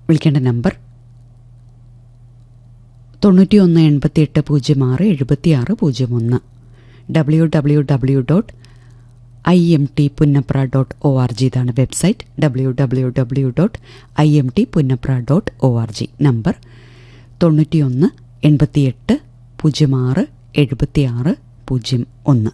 വിളിക്കേണ്ട number 9188067601 www.imtpunnapra.org ഇതാണ് website. www.imtpunnapra.org. Number 9188067601.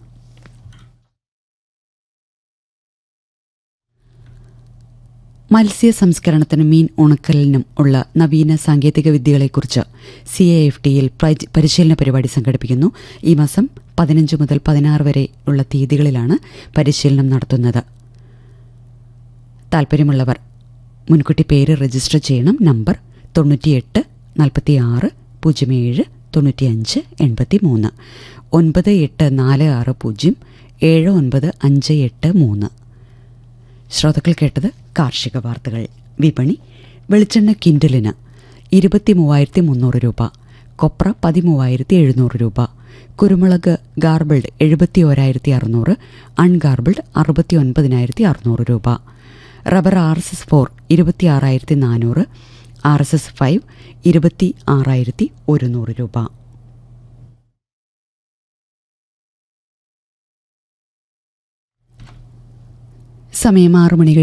മത്സ്യ സംസ്കരണത്തിനും മീൻ ഉണക്കലിനും ഉള്ള നവീന സാങ്കേതിക വിദ്യകളെക്കുറിച്ച് CAFTയിൽ പരിശീലന പരിപാടി സംഘടിപ്പിക്കുന്നു. ഈ മാസം 15 മുതൽ 16 വരെ ഉള്ള തീയതികളിലാണ് പരിശീലനം നടത്തുന്നത്. താൽപ്പര്യമുള്ളവർ മുൻകൂട്ടി പേര് രജിസ്റ്റർ ചെയ്യണം. നമ്പർ 98 46 07 95 83 9846 07958 ശ്രോതാക്കൾ കേട്ടത് കാർഷിക വാർത്തകൾ. വിപണി: വെളിച്ചെണ്ണ കിൻഡലിന് 23,300 രൂപ, കൊപ്ര 13,700 രൂപ, കുരുമുളക് ഗാർബിൾഡ് 71,600, അൺഗാർബിൾഡ് 69,600 രൂപ, റബ്ബർ RSS4 26,400, RSS5 26,100 രൂപ. സമയം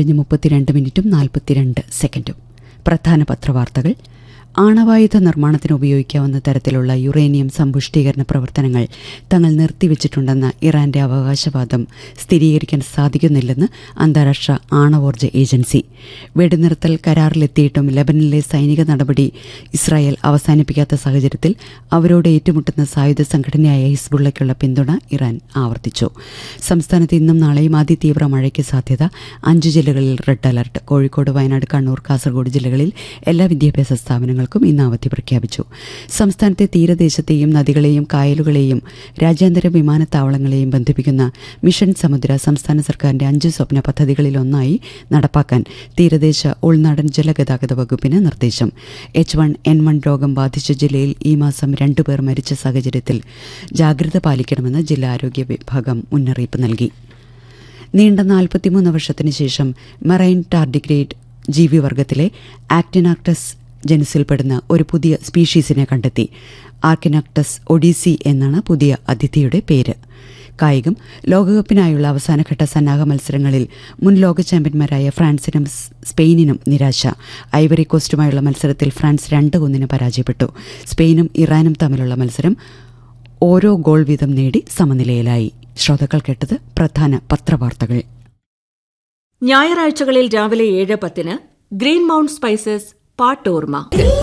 6:32:42 പ്രധാന പത്രവാർത്തകൾ. ആണവായുധ നിർമ്മാണത്തിന് ഉപയോഗിക്കാവുന്ന തരത്തിലുള്ള യുറേനിയം സമ്പുഷ്ടീകരണ പ്രവർത്തനങ്ങൾ തങ്ങൾ നിർത്തിവച്ചിട്ടുണ്ടെന്ന ഇറാന്റെ അവകാശവാദം സ്ഥിരീകരിക്കാൻ സാധിക്കുന്നില്ലെന്ന് അന്താരാഷ്ട്ര ആണവോർജ്ജ ഏജൻസി. വെടിനിർത്തൽ കരാറിലെത്തിയിട്ടും ലബനനിലെ സൈനിക നടപടി ഇസ്രായേൽ അവസാനിപ്പിക്കാത്ത സാഹചര്യത്തിൽ അവരോട് ഏറ്റുമുട്ടുന്ന സായുധ സംഘടനയായ ഹിസ്ബുള്ളയ്ക്കുള്ള പിന്തുണ ഇറാൻ ആവർത്തിച്ചു. സംസ്ഥാനത്ത് ഇന്നും നാളെയും അതിതീവ്ര മഴയ്ക്ക് സാധ്യത. 5 ജില്ലകളിൽ റെഡ് അലർട്ട്. കോഴിക്കോട്, വയനാട്, കണ്ണൂർ, കാസർഗോഡ് ജില്ലകളിൽ എല്ലാ വിദ്യാഭ്യാസ സ്ഥാപനങ്ങൾക്കും ഇന്ന് അവധി പ്രഖ്യാപിച്ചു. സംസ്ഥാനത്തെ തീരദേശത്തെയും നദികളെയും കായലുകളെയും രാജ്യാന്തര വിമാനത്താവളങ്ങളെയും ബന്ധിപ്പിക്കുന്ന മിഷൻ സമുദ്ര സംസ്ഥാന സർക്കാരിന്റെ 5 സ്വപ്ന പദ്ധതികളിലൊന്നായി നടപ്പാക്കാൻ തീരദേശ ഉൾനാടൻ ജലഗതാഗത വകുപ്പിന് നിർദ്ദേശം. H1N1 രോഗം ബാധിച്ച ജില്ലയിൽ ഈ മാസം 2 പേർ മരിച്ച സാഹചര്യത്തിൽ ജാഗ്രത പാലിക്കണമെന്ന് ജില്ലാ ആരോഗ്യ വിഭാഗം മുന്നറിയിപ്പ് നൽകി. നീണ്ട 43 വർഷത്തിന് ശേഷം മെറൈൻ ടാർഡിഗ്രേഡ് ജീവിവർഗത്തിലെ ആക്ടിനാക്ടസ് ജനുസിൽപ്പെടുന്ന ഒരു പുതിയ സ്പീഷീസിനെ കണ്ടെത്തി. ആർക്കിനാക്ടസ് ഒഡീസി എന്നാണ് പുതിയ അതിഥിയുടെ പേര്. കായികം: ലോകകപ്പിനായുള്ള അവസാനഘട്ട സന്നാഹ മത്സരങ്ങളിൽ മുൻ ലോക ചാമ്പ്യന്മാരായ ഫ്രാൻസിനും സ്പെയിനിനും നിരാശ. ഐവറി കോസ്റ്റുമായുള്ള മത്സരത്തിൽ ഫ്രാൻസ് 2-1 പരാജയപ്പെട്ടു. സ്പെയിനും ഇറാനും തമ്മിലുള്ള മത്സരം ഓരോ ഗോൾ വീതം നേടി സമനിലയിലായി. ശ്രോതാക്കൾ കേട്ടത് പ്രധാന പത്രവാർത്തകൾ. ഞായറാഴ്ചകളിൽ രാവിലെ 7:10 green mount spices പാട്ടോർമ.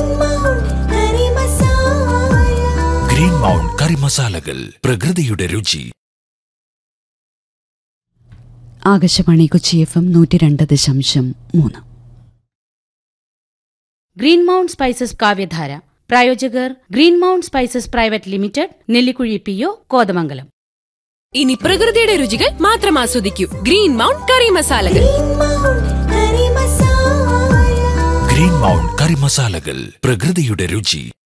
Green mount കറി മസാലകൾ, പ്രകൃതിയുടെ രുചി. Akashvani Kochi FM 102.3. Green mount spices കാവ്യധാര. പ്രായോജകർ green mount spices private limited, Nellikuzhi PO, Kothamangalam. ഇനി പ്രകൃതിയുടെ രുചികൾ മാത്രം ആസ്വദിക്കൂ. ഗ്രീൻ മൗണ്ട് കറി മസാലകൾ. ഗ്രീൻ മൗണ്ട് കറി മസാലകൾ, പ്രകൃതിയുടെ രുചി.